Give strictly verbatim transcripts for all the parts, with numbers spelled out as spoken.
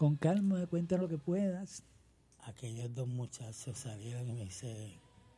con calma, cuenta lo que puedas. Aquellos dos muchachos salieron y me dice,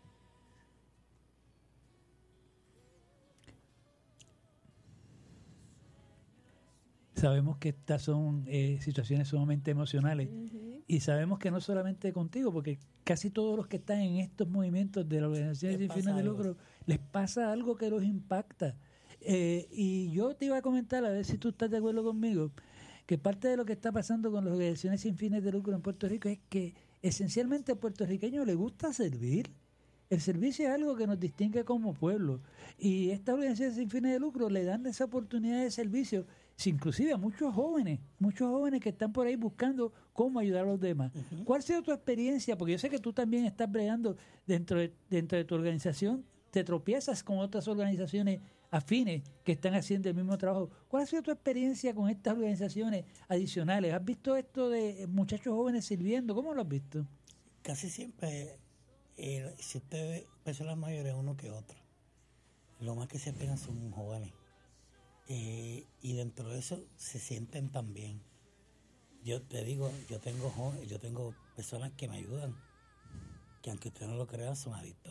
sabemos que estas son eh, situaciones sumamente emocionales Uh-huh. y sabemos que no solamente contigo, porque casi todos los que están en estos movimientos de la organización sin fines de lucro les pasa algo que los impacta. Eh, y yo te iba a comentar, a ver si tú estás de acuerdo conmigo, que parte de lo que está pasando con las organizaciones sin fines de lucro en Puerto Rico es que esencialmente al puertorriqueño le gusta servir. El servicio es algo que nos distingue como pueblo y estas organizaciones sin fines de lucro le dan esa oportunidad de servicio, inclusive a muchos jóvenes, muchos jóvenes que están por ahí buscando cómo ayudar a los demás. Uh-huh. ¿Cuál ha sido tu experiencia? Porque yo sé que tú también estás bregando dentro de, dentro de tu organización, te tropiezas con otras organizaciones afines que están haciendo el mismo trabajo. ¿Cuál ha sido tu experiencia con estas organizaciones adicionales? ¿Has visto esto de muchachos jóvenes sirviendo? ¿Cómo lo has visto? Casi siempre, eh, si usted ve personas mayores, uno que otro. Lo más que se pegan son jóvenes. Eh, y dentro de eso se sienten también. Yo te digo, yo tengo jóvenes, yo tengo personas que me ayudan, que aunque usted no lo crea, son adictos.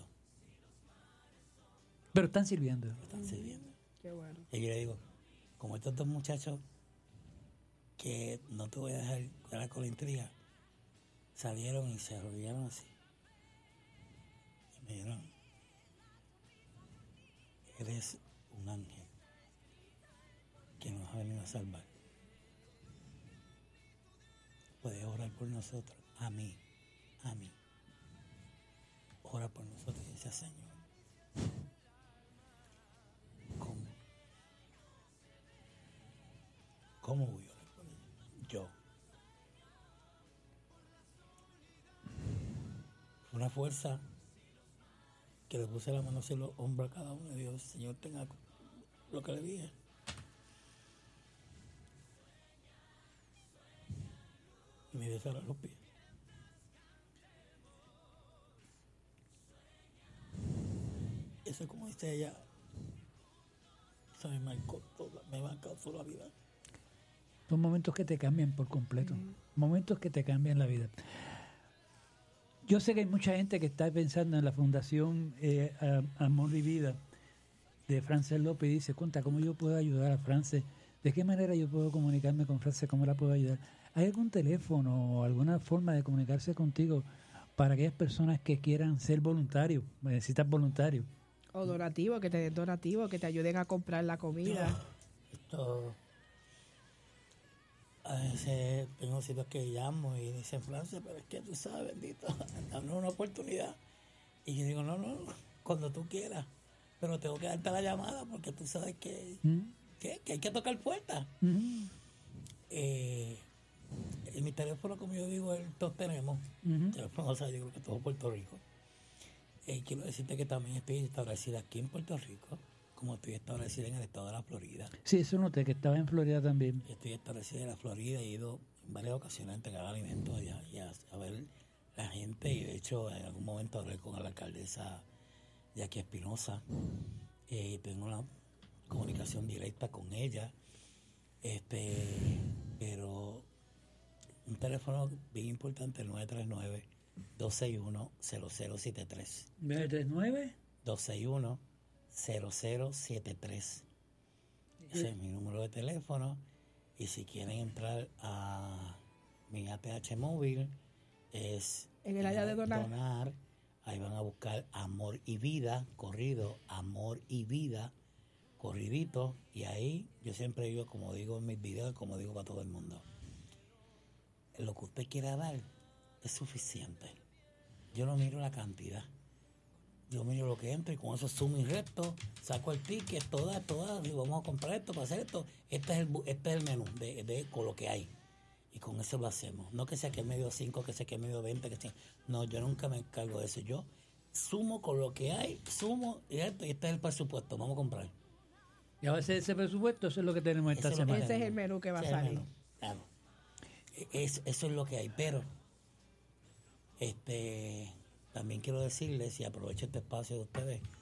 Pero están sirviendo. Están sirviendo. Qué bueno. Y yo le digo, como estos dos muchachos, que no te voy a dejar quedar con la intriga, salieron y se arrodillaron así. Y me dijeron, eres un ángel que nos ha venido a salvar. Puedes orar por nosotros, a mí, a mí. Ora por nosotros y dice, Señor, ¿cómo? ¿Cómo voy a orar por ellos? Yo. Fue una fuerza que le puse la mano en los hombros a cada uno y Dios, Señor, tenga lo que le dije. Y me dio los pies. Eso es como dice ella, eso me marcó toda, me marcó toda la vida. Son momentos que te cambian por completo, mm. momentos que te cambian la vida. Yo sé que hay mucha gente que está pensando en la Fundación eh, Amor y Vida de Frances López y dice, cuenta, ¿cómo yo puedo ayudar a Frances? ¿De qué manera yo puedo comunicarme con Frances? ¿Cómo la puedo ayudar? ¿Hay algún teléfono o alguna forma de comunicarse contigo para aquellas personas que quieran ser voluntarios? Necesitas voluntarios. O donativo, que te den donativo, que te ayuden a comprar la comida. Esto, a veces tengo sitios que llamo y dicen, Frances, pero es que tú sabes, bendito, dame una oportunidad. Y yo digo, no, no, cuando tú quieras, pero tengo que darte la llamada porque tú sabes que, ¿Mm? que, que hay que tocar puertas. ¿Mm? Eh, en mi teléfono, como yo digo, todos tenemos. Uh-huh. Teléfono, o sea, yo creo que todo Puerto Rico. Eh, quiero decirte que también estoy establecida aquí en Puerto Rico, como estoy establecida en el estado de la Florida. Sí, eso noté, que estaba en Florida también. Estoy establecida en la Florida, he ido en varias ocasiones a entregar alimentos allá y a, a ver la gente, y de hecho en algún momento hablé con la alcaldesa Jackie Espinosa, eh, tengo una comunicación directa con ella, este, pero un teléfono bien importante, el nueve tres nueve, dos seis uno, cero cero siete tres. ¿nueve tres nueve? dos seis uno, cero cero siete tres. Ese es mi número de teléfono. Y si quieren entrar a mi A T H móvil, es en el área de donar. donar. Ahí van a buscar Amor y Vida, corrido, Amor y Vida, corridito. Y ahí yo siempre digo, como digo en mis videos, como digo para todo el mundo, lo que usted quiera dar es suficiente. Yo no miro la cantidad. Yo miro lo que entra y con eso sumo y resto, saco el ticket, todas, todas, y vamos a comprar esto para hacer esto. Este es el, este es el menú de, de con lo que hay. Y con eso lo hacemos. No que sea que medio cinco, que sea que medio veinte, que sea. No, yo nunca me encargo de eso. Yo sumo con lo que hay, sumo y esto, y este es el presupuesto, vamos a comprar. Y a veces ese presupuesto, eso es lo que tenemos esta ese semana. Ese es el menú que va a salir. Claro. Es, eso es lo que hay, pero este también quiero decirles, y aprovecho este espacio de ustedes,